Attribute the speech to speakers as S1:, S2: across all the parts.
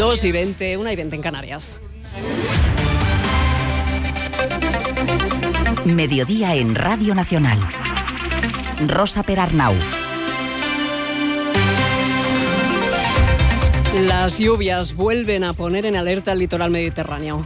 S1: 2:20, 1:20 en Canarias.
S2: Mediodía en Radio Nacional. Rosa Perarnau.
S1: Las lluvias vuelven a poner en alerta el litoral mediterráneo.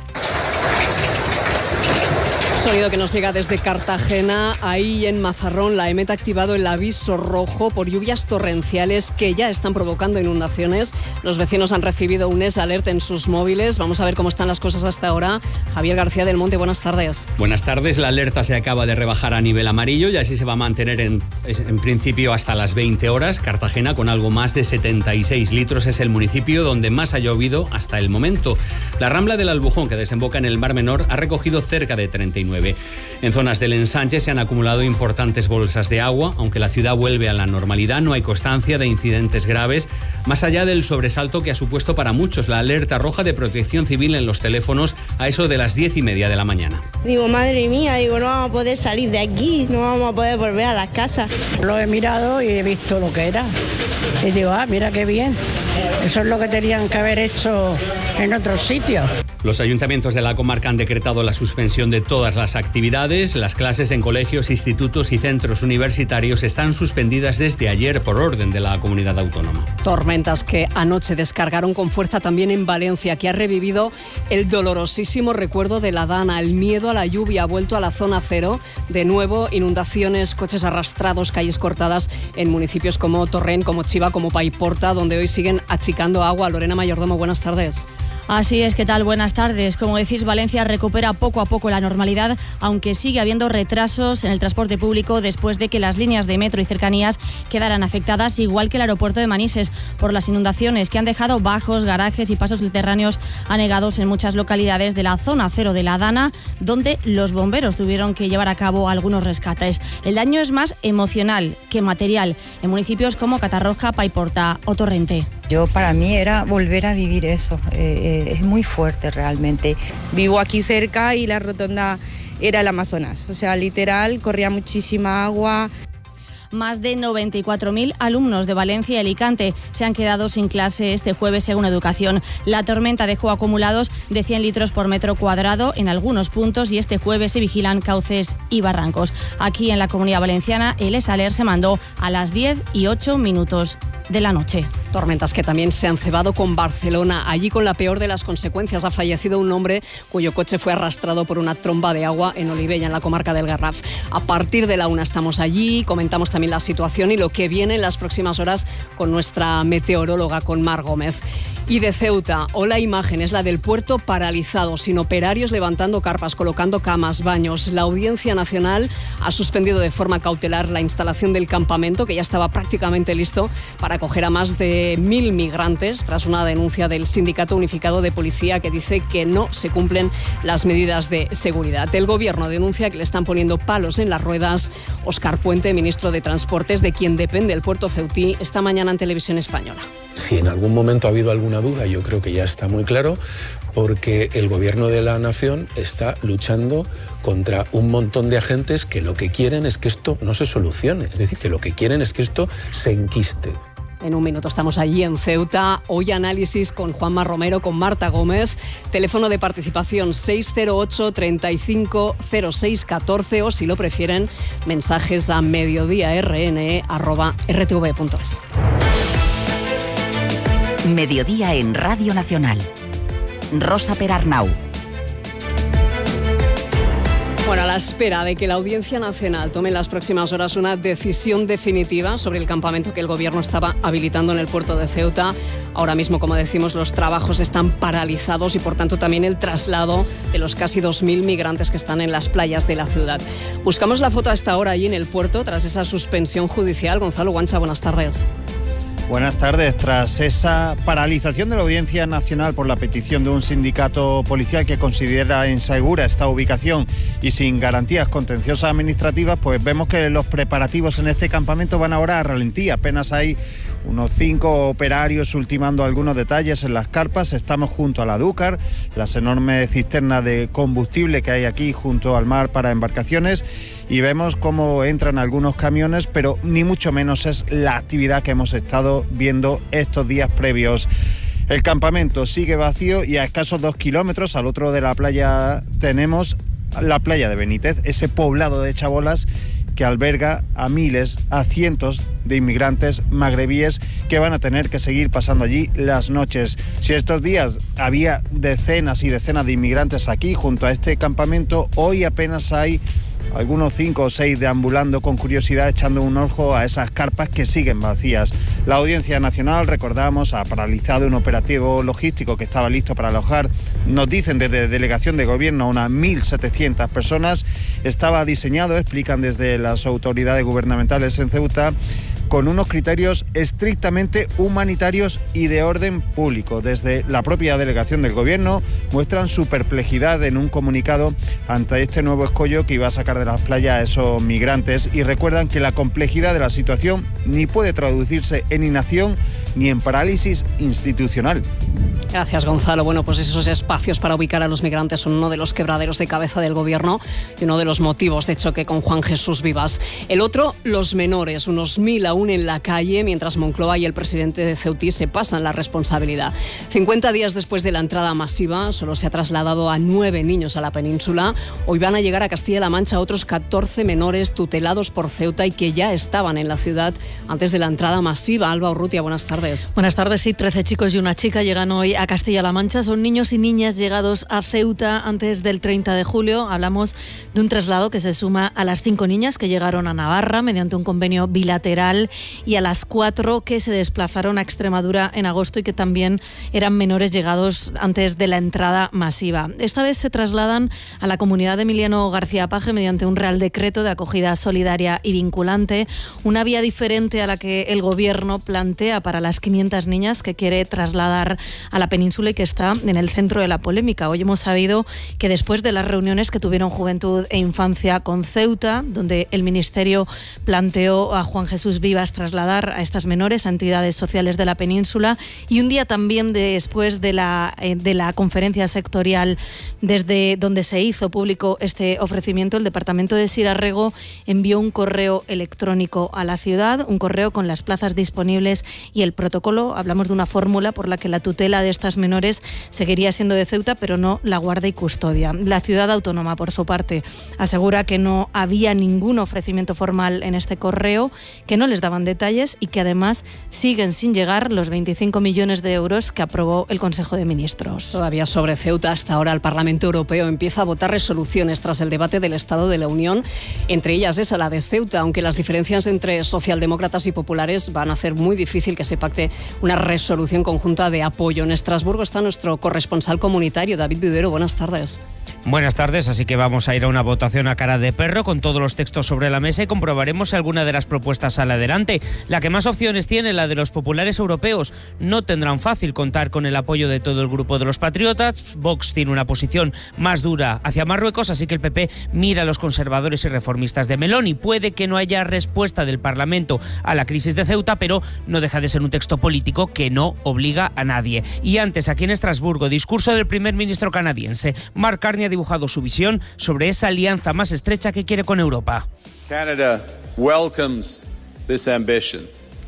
S1: Sonido que nos llega desde Cartagena. Ahí en Mazarrón la EMET ha activado el aviso rojo por lluvias torrenciales que ya están provocando inundaciones. Los vecinos han recibido un alert en sus móviles. Vamos a ver cómo están las cosas hasta ahora. Javier García del Monte, buenas tardes.
S3: Buenas tardes. La alerta se acaba de rebajar a nivel amarillo y así se va a mantener en principio hasta las 20 horas. Cartagena, con algo más de 76 litros, es el municipio donde más ha llovido hasta el momento. La Rambla del Albujón, que desemboca en el Mar Menor, ha recogido cerca de 39. En zonas del ensanche se han acumulado importantes bolsas de agua. Aunque la ciudad vuelve a la normalidad, no hay constancia de incidentes graves, más allá del sobresalto que ha supuesto para muchos la alerta roja de protección civil en los teléfonos a eso de las 10:30 de la mañana.
S4: Digo, madre mía, no vamos a poder salir de aquí, no vamos a poder volver a las casas.
S5: Lo he mirado y he visto lo que era. Y digo, mira qué bien. Eso es lo que tenían que haber hecho en otros sitios.
S3: Los ayuntamientos de la comarca han decretado la suspensión de todas las actividades. Las clases en colegios, institutos y centros universitarios están suspendidas desde ayer por orden de la comunidad autónoma.
S1: Tormentas que anoche descargaron con fuerza también en Valencia, que ha revivido el dolorosísimo recuerdo de la Dana. El miedo a la lluvia ha vuelto a la zona cero. De nuevo, inundaciones, coches arrastrados, calles cortadas en municipios como Torrent, como Chiva, como Paiporta, donde hoy siguen achicando agua. Lorena Mayordomo, buenas tardes.
S6: Así es, ¿qué tal? Buenas tardes. Como decís, Valencia recupera poco a poco la normalidad, aunque sigue habiendo retrasos en el transporte público después de que las líneas de metro y cercanías quedaran afectadas, igual que el aeropuerto de Manises, por las inundaciones que han dejado bajos, garajes y pasos subterráneos anegados en muchas localidades de la zona cero de la Dana, donde los bomberos tuvieron que llevar a cabo algunos rescates. El daño es más emocional que material en municipios como Catarroja, Paiporta o Torrente.
S7: Para mí era volver a vivir eso, es muy fuerte realmente.
S4: Vivo aquí cerca y la rotonda era el Amazonas, o sea, literal, corría muchísima agua.
S6: Más de 94.000 alumnos de Valencia y Alicante se han quedado sin clase este jueves, según Educación. La tormenta dejó acumulados de 100 litros por metro cuadrado en algunos puntos y este jueves se vigilan cauces y barrancos. Aquí en la Comunidad Valenciana el alert se mandó a las 10:08 de la noche.
S1: Tormentas que también se han cebado con Barcelona. Allí, con la peor de las consecuencias, ha fallecido un hombre cuyo coche fue arrastrado por una tromba de agua en Olivella, en la comarca del Garraf. A partir de la 1 estamos allí, comentamos también la situación y lo que viene en las próximas horas con nuestra meteoróloga, con Mar Gómez. Y de Ceuta, la imagen es la del puerto paralizado, sin operarios levantando carpas, colocando camas, baños. La Audiencia Nacional ha suspendido de forma cautelar la instalación del campamento, que ya estaba prácticamente listo para acoger a más de 1.000 migrantes, tras una denuncia del Sindicato Unificado de Policía que dice que no se cumplen las medidas de seguridad. El Gobierno denuncia que le están poniendo palos en las ruedas. Óscar Puente, ministro de Transportes, de quien depende el puerto ceutí, esta mañana en Televisión Española.
S8: Si en algún momento ha habido alguna duda, yo creo que ya está muy claro, porque el Gobierno de la Nación está luchando contra un montón de agentes que lo que quieren es que esto no se solucione, es decir, que lo que quieren es que esto se enquiste.
S1: En un minuto estamos allí en Ceuta. Hoy análisis con Juanma Romero, con Marta Gómez. Teléfono de participación 608 35 06 14 o, si lo prefieren, mensajes a mediodíarn@rtv.es.
S2: Mediodía en Radio Nacional. Rosa Perarnau.
S1: Bueno, a la espera de que la Audiencia Nacional tome en las próximas horas una decisión definitiva sobre el campamento que el Gobierno estaba habilitando en el puerto de Ceuta, ahora mismo, como decimos, los trabajos están paralizados y, por tanto, también el traslado de los casi 2.000 migrantes que están en las playas de la ciudad. Buscamos la foto a esta hora allí en el puerto, tras esa suspensión judicial. Gonzalo Guancha, buenas tardes.
S9: Buenas tardes. Tras esa paralización de la Audiencia Nacional por la petición de un sindicato policial que considera insegura esta ubicación y sin garantías contenciosas administrativas, pues vemos que los preparativos en este campamento van ahora a ralentí. Apenas hay unos 5 operarios ultimando algunos detalles en las carpas. Estamos junto a la Dúcar, las enormes cisternas de combustible que hay aquí junto al mar para embarcaciones, y vemos cómo entran algunos camiones, pero ni mucho menos es la actividad que hemos estado viendo estos días previos. El campamento sigue vacío y a escasos 2 kilómetros al otro de la playa tenemos la playa de Benítez, ese poblado de chabolas que alberga a miles, a cientos de inmigrantes magrebíes que van a tener que seguir pasando allí las noches. Si estos días había decenas y decenas de inmigrantes aquí junto a este campamento, hoy apenas hay algunos 5 o 6 deambulando con curiosidad, echando un ojo a esas carpas que siguen vacías. La Audiencia Nacional, recordamos, ha paralizado un operativo logístico que estaba listo para alojar, nos dicen desde Delegación de Gobierno, a unas 1.700 personas. Estaba diseñado, explican desde las autoridades gubernamentales en Ceuta, con unos criterios estrictamente humanitarios y de orden público. Desde la propia delegación del Gobierno muestran su perplejidad en un comunicado ante este nuevo escollo que iba a sacar de las playas a esos migrantes y recuerdan que la complejidad de la situación ni puede traducirse en inacción ni en parálisis institucional.
S1: Gracias, Gonzalo. Bueno, pues esos espacios para ubicar a los migrantes son uno de los quebraderos de cabeza del Gobierno y uno de los motivos de choque con Juan Jesús Vivas. El otro, los menores, unos 1.000 aún en la calle, mientras Moncloa y el presidente de Ceutí se pasan la responsabilidad. 50 días después de la entrada masiva, solo se ha trasladado a 9 niños a la península. Hoy van a llegar a Castilla-La Mancha otros 14 menores tutelados por Ceuta y que ya estaban en la ciudad antes de la entrada masiva. Alba Urrutia, buenas tardes.
S10: Buenas tardes, sí, 13 chicos y una chica llegan hoy a Castilla-La Mancha. Son niños y niñas llegados a Ceuta antes del 30 de julio. Hablamos de un traslado que se suma a las 5 niñas que llegaron a Navarra mediante un convenio bilateral y a las 4 que se desplazaron a Extremadura en agosto y que también eran menores llegados antes de la entrada masiva. Esta vez se trasladan a la comunidad de Emiliano García Paje mediante un Real Decreto de acogida solidaria y vinculante, una vía diferente a la que el Gobierno plantea para las 500 niñas que quiere trasladar a la península y que está en el centro de la polémica. Hoy hemos sabido que después de las reuniones que tuvieron Juventud e Infancia con Ceuta, donde el Ministerio planteó a Juan Jesús Vivas trasladar a estas menores a entidades sociales de la península, y un día también después de la conferencia sectorial desde donde se hizo público este ofrecimiento, el Departamento de Sirarrego envió un correo electrónico a la ciudad, un correo con las plazas disponibles y el protocolo. Hablamos de una fórmula por la que la tutela de estas menores seguiría siendo de Ceuta, pero no la guarda y custodia. La ciudad autónoma, por su parte, asegura que no había ningún ofrecimiento formal en este correo, que no les daban detalles y que además siguen sin llegar los 25 millones de euros que aprobó el Consejo de Ministros.
S1: Todavía sobre Ceuta, hasta ahora el Parlamento Europeo empieza a votar resoluciones tras el debate del Estado de la Unión, entre ellas esa, la de Ceuta, aunque las diferencias entre socialdemócratas y populares van a hacer muy difícil que se pacte una resolución conjunta de apoyo. En Estrasburgo está nuestro corresponsal comunitario, David Videro. Buenas tardes.
S11: Buenas tardes, así que vamos a ir a una votación a cara de perro con todos los textos sobre la mesa y comprobaremos si alguna de las propuestas sale adelante. La que más opciones tiene, la de los populares europeos. No tendrán fácil contar con el apoyo de todo el grupo de los patriotas. Vox tiene una posición más dura hacia Marruecos, así que el PP mira a los conservadores y reformistas de Meloni. Puede que no haya respuesta del Parlamento a la crisis de Ceuta, pero no deja de ser un texto político que no obliga a nadie. Y antes, aquí en Estrasburgo, discurso del primer ministro canadiense. Mark Carney ha dibujado su visión sobre esa alianza más estrecha que quiere con Europa.
S12: Canada welcomes this ambition.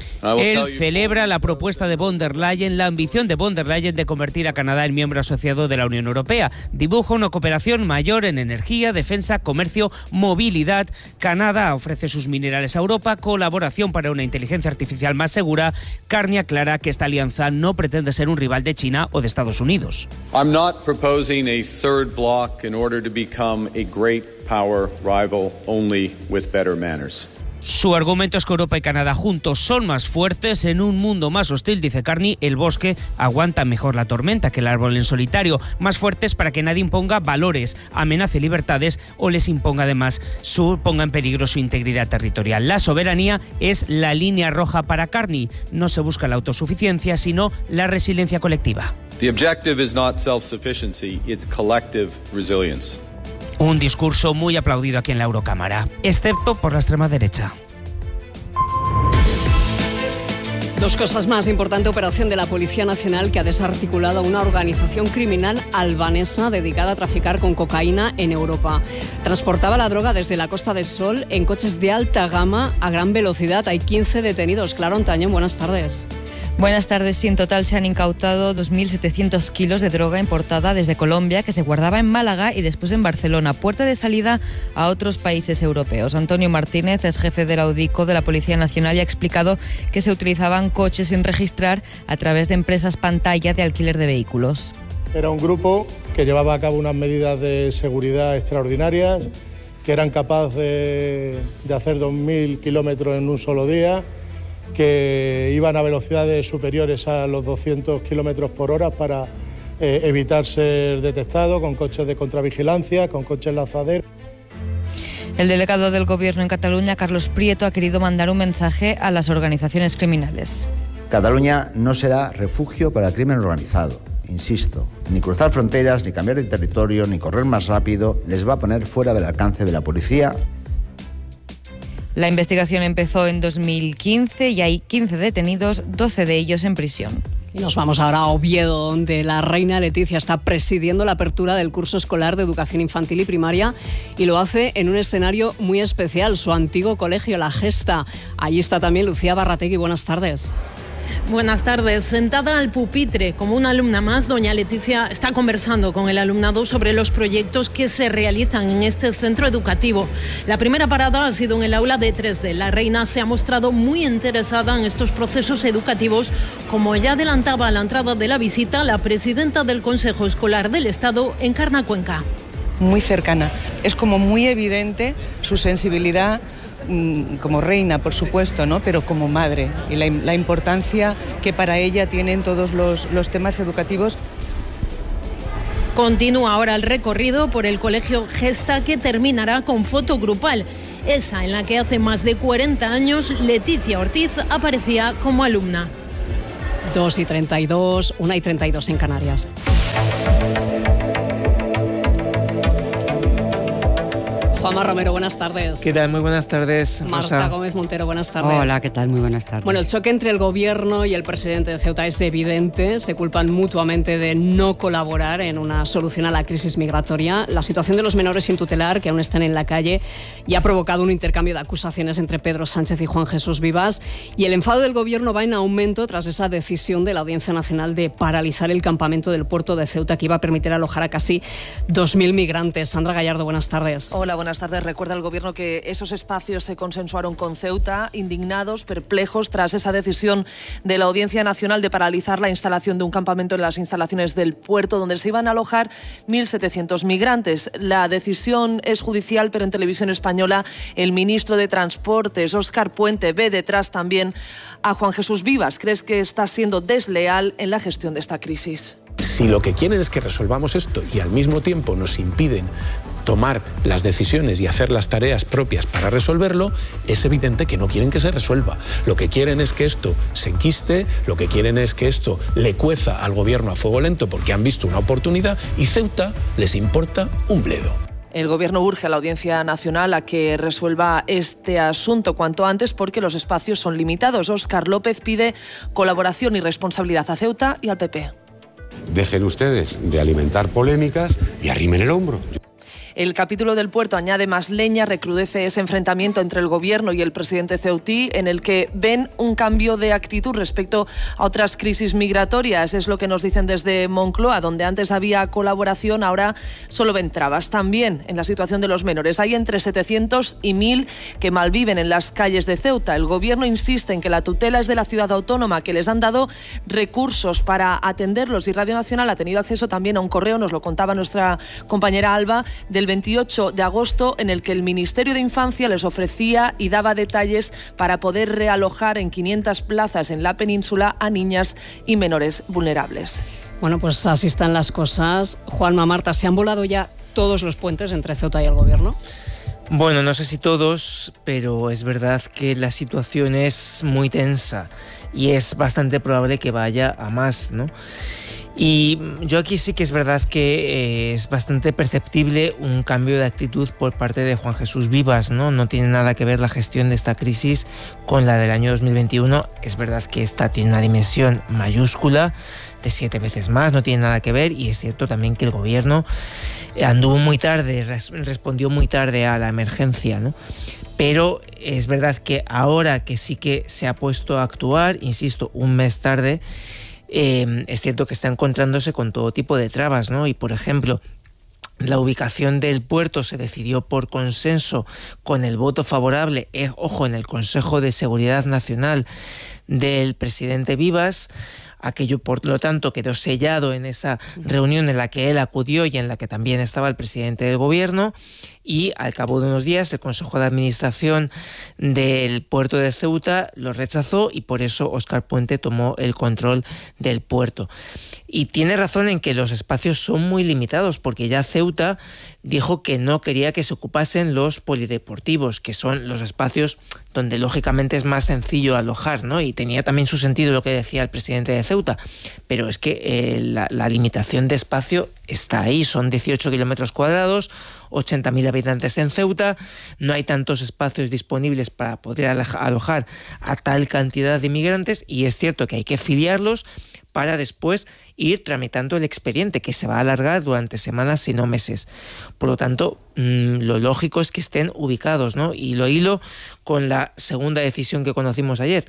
S11: Él celebra la propuesta de von der Leyen, la ambición de von der Leyen de convertir a Canadá en miembro asociado de la Unión Europea. Dibuja una cooperación mayor en energía, defensa, comercio, movilidad. Canadá ofrece sus minerales a Europa, colaboración para una inteligencia artificial más segura. Carney aclara que esta alianza no pretende ser un rival de China o de Estados Unidos.
S12: I'm not proposing a third bloc in order to become a great power rival only with better manners.
S11: Su argumento es que Europa y Canadá juntos son más fuertes. En un mundo más hostil, dice Carney, el bosque aguanta mejor la tormenta que el árbol en solitario. Más fuertes para que nadie imponga valores, amenace libertades o les imponga además ponga en peligro su integridad territorial. La soberanía es la línea roja para Carney. No se busca la autosuficiencia, sino la resiliencia colectiva.
S12: The objective is not self-sufficiency, it's collective resilience.
S11: Un discurso muy aplaudido aquí en la Eurocámara, excepto por la extrema derecha.
S1: Dos cosas más. Importante operación de la Policía Nacional que ha desarticulado una organización criminal albanesa dedicada a traficar con cocaína en Europa. Transportaba la droga desde la Costa del Sol en coches de alta gama a gran velocidad. Hay 15 detenidos. Claro Ontañón, buenas tardes.
S7: Buenas tardes. Sí, en total se han incautado 2.700 kilos de droga importada desde Colombia que se guardaba en Málaga y después en Barcelona, puerta de salida a otros países europeos. Antonio Martínez es jefe de la UDICO de la Policía Nacional y ha explicado que se utilizaban coches sin registrar a través de empresas pantalla de alquiler de vehículos.
S13: Era un grupo que llevaba a cabo unas medidas de seguridad extraordinarias, que eran capaces de hacer 2.000 kilómetros en un solo día, que iban a velocidades superiores a los 200 kilómetros por hora para evitar ser detectado, con coches de contravigilancia, con coches lanzaderos.
S7: El delegado del Gobierno en Cataluña, Carlos Prieto, ha querido mandar un mensaje a las organizaciones criminales.
S14: Cataluña no será refugio para el crimen organizado. Insisto, ni cruzar fronteras, ni cambiar de territorio, ni correr más rápido les va a poner fuera del alcance de la policía.
S7: La investigación empezó en 2015 y hay 15 detenidos, 12 de ellos en prisión.
S1: Y nos vamos ahora a Oviedo, donde la reina Leticia está presidiendo la apertura del curso escolar de educación infantil y primaria y lo hace en un escenario muy especial, su antiguo colegio, La Gesta. Allí está también Lucía Barrategui. Buenas tardes.
S15: Buenas tardes. Sentada al pupitre como una alumna más, doña Leticia está conversando con el alumnado sobre los proyectos que se realizan en este centro educativo. La primera parada ha sido en el aula de 3D. La reina se ha mostrado muy interesada en estos procesos educativos, como ya adelantaba a la entrada de la visita la presidenta del Consejo Escolar del Estado, Encarna Cuenca.
S16: Muy cercana. Es como muy evidente su sensibilidad como reina, por supuesto, ¿no? Pero como madre, y la importancia que para ella tienen todos los temas educativos.
S15: Continúa ahora el recorrido por el colegio Gesta, que terminará con foto grupal, esa en la que hace más de 40 años Leticia Ortiz aparecía como alumna.
S1: 2:32, 1:32 en Canarias. Juanma Romero, buenas tardes.
S17: ¿Qué tal? Muy buenas tardes,
S1: Marta
S17: Rosa.
S1: Gómez Montero, buenas tardes.
S18: Hola, ¿qué tal? Muy buenas tardes.
S1: Bueno, el choque entre el Gobierno y el presidente de Ceuta es evidente. Se culpan mutuamente de no colaborar en una solución a la crisis migratoria. La situación de los menores sin tutelar, que aún están en la calle, ya ha provocado un intercambio de acusaciones entre Pedro Sánchez y Juan Jesús Vivas. Y el enfado del Gobierno va en aumento tras esa decisión de la Audiencia Nacional de paralizar el campamento del puerto de Ceuta, que iba a permitir alojar a casi 2.000 migrantes. Sandra Gallardo, buenas tardes.
S19: Hola, buenas tardes. Recuerda el Gobierno que esos espacios se consensuaron con Ceuta, indignados, perplejos tras esa decisión de la Audiencia Nacional de paralizar la instalación de un campamento en las instalaciones del puerto, donde se iban a alojar 1.700 migrantes. La decisión es judicial, pero en Televisión Española el ministro de Transportes, Óscar Puente, ve detrás también a Juan Jesús Vivas. ¿Crees que está siendo desleal en la gestión de esta crisis?
S8: Si lo que quieren es que resolvamos esto y al mismo tiempo nos impiden tomar las decisiones y hacer las tareas propias para resolverlo, es evidente que no quieren que se resuelva. Lo que quieren es que esto se enquiste, lo que quieren es que esto le cueza al Gobierno a fuego lento porque han visto una oportunidad y Ceuta les importa un bledo.
S19: El Gobierno urge a la Audiencia Nacional a que resuelva este asunto cuanto antes porque los espacios son limitados. Óscar López pide colaboración y responsabilidad a Ceuta y al PP.
S20: Dejen ustedes de alimentar polémicas y arrimen el hombro.
S19: El capítulo del puerto añade más leña, recrudece ese enfrentamiento entre el Gobierno y el presidente ceutí, en el que ven un cambio de actitud respecto a otras crisis migratorias. Es lo que nos dicen desde Moncloa, donde antes había colaboración, ahora solo ven trabas. También en la situación de los menores. Hay entre 700 y 1.000 que malviven en las calles de Ceuta. El Gobierno insiste en que la tutela es de la ciudad autónoma, que les han dado recursos para atenderlos, y Radio Nacional ha tenido acceso también a un correo, nos lo contaba nuestra compañera Alba, del 28 de agosto, en el que el Ministerio de Infancia les ofrecía y daba detalles para poder realojar en 500 plazas en la península a niñas y menores vulnerables.
S1: Bueno, pues así están las cosas. Juanma, Marta, ¿se han volado ya todos los puentes entre Ceuta y el Gobierno?
S17: Bueno, no sé si todos, pero es verdad que la situación es muy tensa y es bastante probable que vaya a más, ¿no? Y yo aquí sí que es verdad que es bastante perceptible un cambio de actitud por parte de Juan Jesús Vivas, ¿no? No tiene nada que ver la gestión de esta crisis con la del año 2021. Es verdad que esta tiene una dimensión mayúscula. de 7 veces más, no tiene nada que ver, y es cierto también que el gobierno anduvo muy tarde, respondió muy tarde a la emergencia, ¿no? Pero es verdad que ahora que sí que se ha puesto a actuar, insisto, un mes tarde, es cierto que está encontrándose con todo tipo de trabas, ¿no? Y por ejemplo, la ubicación del puerto se decidió por consenso con el voto favorable, ojo, en el Consejo de Seguridad Nacional del presidente Vivas. Aquello, por lo tanto, quedó sellado en esa reunión en la que él acudió y en la que también estaba el presidente del gobierno, y al cabo de unos días el Consejo de Administración del puerto de Ceuta lo rechazó y por eso Óscar Puente tomó el control del puerto. Y tiene razón en que los espacios son muy limitados, porque ya Ceuta dijo que no quería que se ocupasen los polideportivos, que son los espacios donde lógicamente es más sencillo alojar, ¿no? Y tenía también su sentido lo que decía el presidente de Ceuta, pero es que la limitación de espacio está ahí, son 18 kilómetros cuadrados, 80.000 habitantes en Ceuta, no hay tantos espacios disponibles para poder alojar a tal cantidad de inmigrantes, y es cierto que hay que filiarlos para después ir tramitando el expediente, que se va a alargar durante semanas y no meses. Por lo tanto, lo lógico es que estén ubicados, ¿no? Y lo hilo con la segunda decisión que conocimos ayer,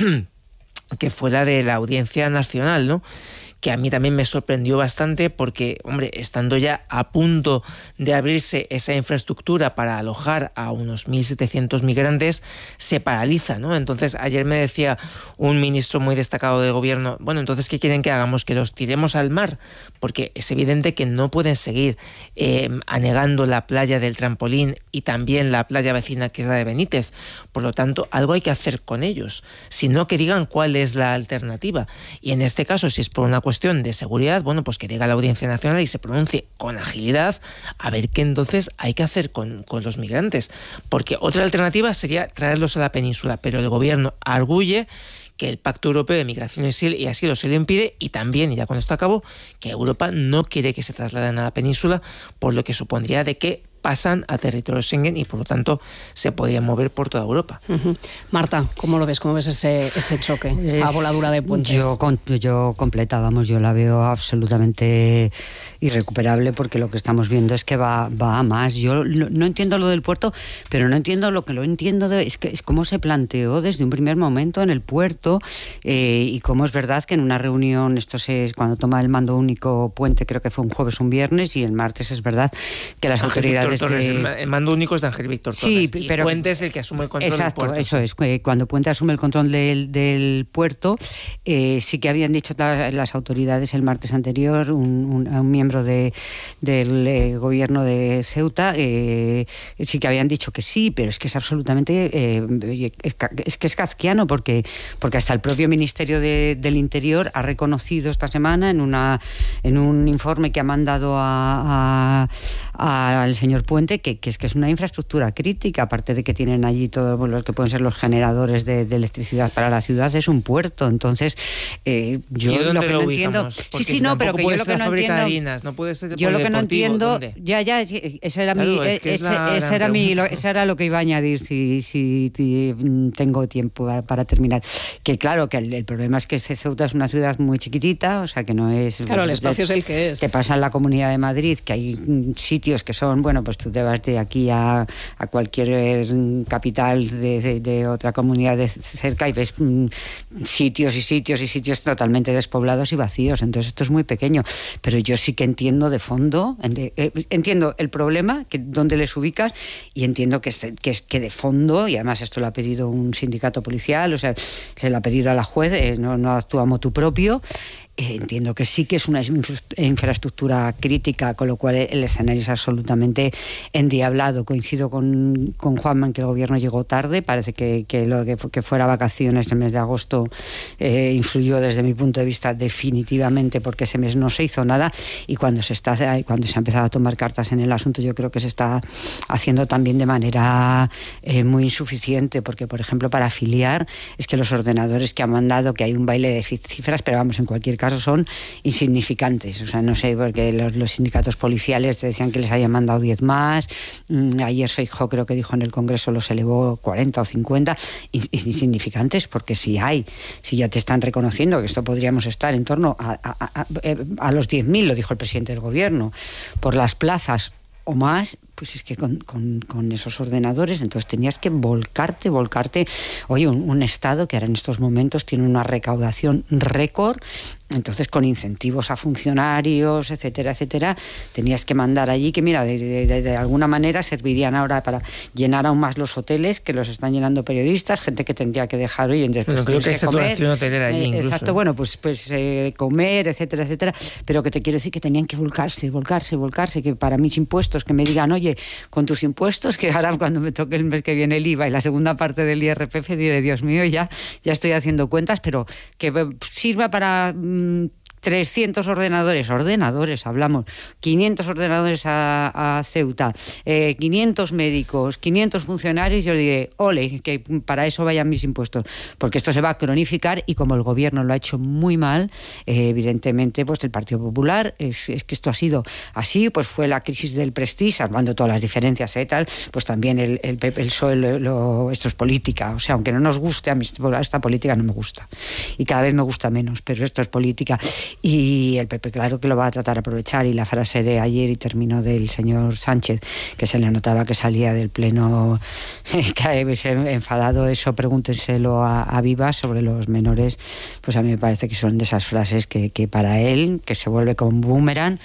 S17: que fue la de la Audiencia Nacional, ¿no? Que a mí también me sorprendió bastante porque, hombre, estando ya a punto de abrirse esa infraestructura para alojar a unos 1.700 migrantes, se paraliza, ¿no? Entonces, ayer me decía un ministro muy destacado del gobierno, bueno, entonces, ¿qué quieren que hagamos? ¿Que los tiremos al mar? Porque es evidente que no pueden seguir anegando la playa del Trampolín y también la playa vecina, que es la de Benítez. Por lo tanto, algo hay que hacer con ellos, sino que digan cuál es la alternativa. Y en este caso, si es por una cuestión de seguridad, bueno, pues que diga la Audiencia Nacional y se pronuncie con agilidad a ver qué entonces hay que hacer con los migrantes. Porque otra alternativa sería traerlos a la península, pero el gobierno arguye que el Pacto Europeo de Migración y Asilo se lo impide, y también, y ya con esto acabo, que Europa no quiere que se trasladen a la península, por lo que supondría de que pasan a territorio Schengen y por lo tanto se podrían mover por toda Europa.
S1: Marta, ¿cómo lo ves? ¿Cómo ves ese choque, esa voladura de puentes?
S18: Yo completa, vamos, yo la veo absolutamente irrecuperable, porque lo que estamos viendo es que va a más. Yo no entiendo lo del puerto, pero no entiendo lo que lo entiendo es cómo se planteó desde un primer momento en el puerto, y cómo es verdad que en una reunión, cuando toma el mando único Puente, creo que fue un jueves, un viernes, y el martes es verdad que las autoridades
S17: el mando único es de Ángel Víctor Torres, y Puente es el que asume el control del puerto. Exacto,
S18: eso es. Cuando Puente asume el control del puerto, sí que habían dicho las autoridades el martes anterior, un miembro del gobierno de Ceuta, sí que habían dicho que sí, pero es que es absolutamente es kafkiano, porque hasta el propio Ministerio del Interior ha reconocido esta semana en un informe que ha mandado al señor Puente que es una infraestructura crítica, aparte de que tienen allí todos los que pueden ser los generadores de electricidad para la ciudad, es un puerto. Entonces, yo lo que no entiendo... Sí, no, pero que yo lo que no entiendo...
S17: No puede ser
S18: yo lo que no entiendo... Ya, esa era lo que iba a añadir si tengo tiempo para terminar. Que claro, que el problema es que Ceuta es una ciudad muy chiquitita, o sea que no es...
S1: Claro, el espacio es el que es.
S18: Que pasa en la Comunidad de Madrid, que hay sitios que son, bueno, pues tú te vas de aquí a cualquier capital de otra comunidad de cerca y ves sitios y sitios y sitios totalmente despoblados y vacíos. Entonces esto es muy pequeño, pero yo sí que entiendo de fondo, entiendo el problema, dónde les ubicas, y entiendo que de fondo, y además esto lo ha pedido un sindicato policial, o sea, se lo ha pedido a la juez, no actúa motu propio. Entiendo que sí que es una infraestructura crítica, con lo cual el escenario es absolutamente endiablado. Coincido con Juanma en que el gobierno llegó tarde. Parece que lo que fuera vacaciones el mes de agosto influyó desde mi punto de vista definitivamente, porque ese mes no se hizo nada, y cuando se ha empezado a tomar cartas en el asunto, yo creo que se está haciendo también de manera muy insuficiente, porque por ejemplo para afiliar es que los ordenadores que han mandado, que hay un baile de cifras, pero vamos, en cualquier caso caso son insignificantes. O sea, no sé, porque los sindicatos policiales te decían que les habían mandado 10 más. Ayer Feijóo creo que dijo en el Congreso los elevó 40 o 50. Insignificantes, porque si ya te están reconociendo que esto podríamos estar en torno a los 10.000, lo dijo el presidente del Gobierno, por las plazas o más, pues es que con esos ordenadores, entonces tenías que volcarte. Oye, un Estado que ahora en estos momentos tiene una recaudación récord, entonces con incentivos a funcionarios, etcétera, tenías que mandar allí que, mira, de alguna manera servirían ahora para llenar aún más los hoteles, que los están llenando periodistas, gente que tendría que dejar, oye,
S17: bueno, creo que hay saturación hotelera allí incluso.
S18: Exacto, bueno, pues comer, etcétera, pero que te quiero decir que tenían que volcarse, que para mis impuestos, que me digan, oye, con tus impuestos, que ahora cuando me toque el mes que viene el IVA y la segunda parte del IRPF diré, Dios mío, ya estoy haciendo cuentas, pero que sirva para 300 ordenadores hablamos, 500 ordenadores a Ceuta, 500 médicos, 500 funcionarios, yo diré, ole, que para eso vayan mis impuestos, porque esto se va a cronificar y como el Gobierno lo ha hecho muy mal, evidentemente pues el Partido Popular, es que esto ha sido así, pues fue la crisis del Prestige, salvando todas las diferencias tal, pues también el PSOE, esto es política, o sea, aunque no nos guste, a mí esta política no me gusta y cada vez me gusta menos, pero esto es política. Y el PP claro que lo va a tratar de aprovechar, y la frase de ayer y terminó del señor Sánchez, que se le notaba que salía del pleno enfadado, eso pregúntenselo a Vivas sobre los menores, pues a mí me parece que son de esas frases que para él, que se vuelve como un boomerang.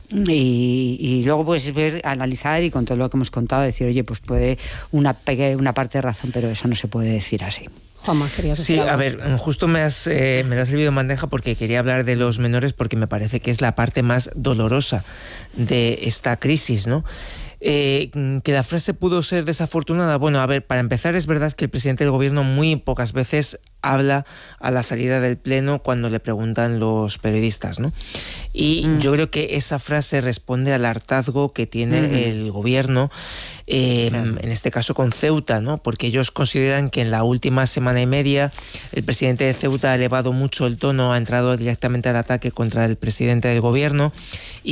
S18: Y luego puedes analizar y con todo lo que hemos contado decir, oye, pues puede una parte de razón, pero eso no se puede decir así.
S1: Juanma, querías decir
S17: Sí,
S1: algo.
S17: a ver, justo me has servido en bandeja porque quería hablar de los menores, porque me parece que es la parte más dolorosa de esta crisis, ¿no? Que la frase pudo ser desafortunada. Bueno, a ver, para empezar, es verdad que el presidente del Gobierno muy pocas veces habla a la salida del pleno cuando le preguntan los periodistas, ¿no? Y yo creo que esa frase responde al hartazgo que tiene el Gobierno, en este caso con Ceuta, ¿no? Porque ellos consideran que en la última semana y media el presidente de Ceuta ha elevado mucho el tono, ha entrado directamente al ataque contra el presidente del Gobierno